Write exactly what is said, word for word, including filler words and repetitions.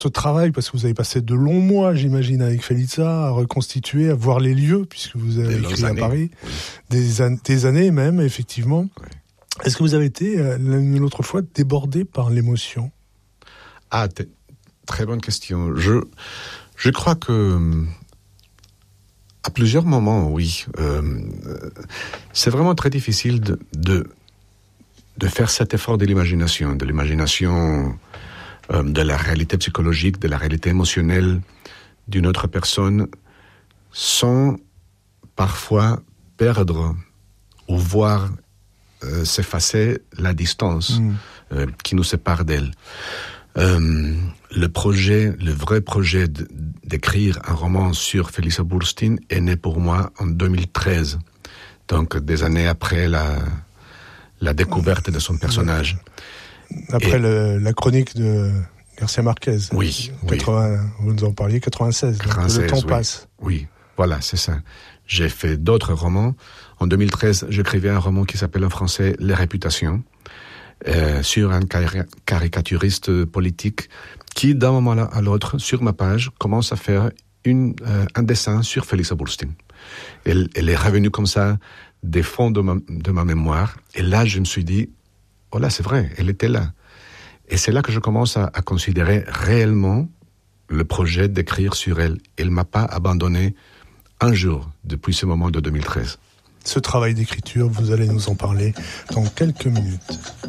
Ce travail, parce que vous avez passé de longs mois, j'imagine, avec Feliza, à reconstituer, à voir les lieux, puisque vous avez des écrit à Paris, oui. des, an- des années même, effectivement. Oui. Est-ce que vous avez été, euh, l'une ou l'autre fois, débordé par l'émotion ? Ah, t- très bonne question. Je, je crois que, à plusieurs moments, oui. Euh, c'est vraiment très difficile de, de, de faire cet effort de l'imagination, de l'imagination euh, de la réalité psychologique, de la réalité émotionnelle d'une autre personne, sans parfois perdre ou voir euh, s'effacer la distance mmh. euh, qui nous sépare d'elle. Euh, le projet, le vrai projet de, d'écrire un roman sur Feliza Bursztyn est né pour moi en deux mille treize, donc des années après la, la découverte de son personnage. Après Et, le, la chronique de Garcia Marquez. Oui, quatre-vingts, oui. Vous nous en parliez, quatre-vingt-seize, quatre-vingt-seize donc le temps oui. passe. Oui, voilà, c'est ça. J'ai fait d'autres romans. En deux mille treize, j'écrivais un roman qui s'appelle en français « Les réputations ». Euh, sur un cari- caricaturiste politique qui, d'un moment à l'autre, sur ma page, commence à faire une, euh, un dessin sur Feliza Bursztyn. Elle, elle est revenue comme ça des fonds de ma, de ma mémoire. Et là, je me suis dit, oh là, c'est vrai, elle était là. Et c'est là que je commence à, à considérer réellement le projet d'écrire sur elle. Elle ne m'a pas abandonné un jour depuis ce moment de deux mille treize. Ce travail d'écriture, vous allez nous en parler dans quelques minutes.